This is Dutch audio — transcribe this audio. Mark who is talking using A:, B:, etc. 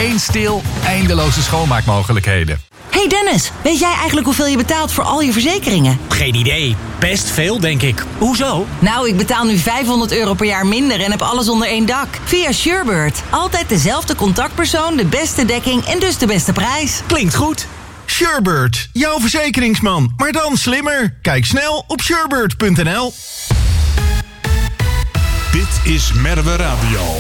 A: Eén stil, eindeloze schoonmaakmogelijkheden.
B: Hey Dennis, weet jij eigenlijk hoeveel je betaalt voor al je verzekeringen?
C: Geen idee. Best veel, denk ik. Hoezo?
B: Nou, ik betaal nu €500 per jaar minder en heb alles onder één dak. Via Surebird. Altijd dezelfde contactpersoon, de beste dekking en dus de beste prijs.
C: Klinkt goed.
D: Surebird, jouw verzekeringsman, maar dan slimmer. Kijk snel op surebird.nl.
E: Dit is Merwe Radio.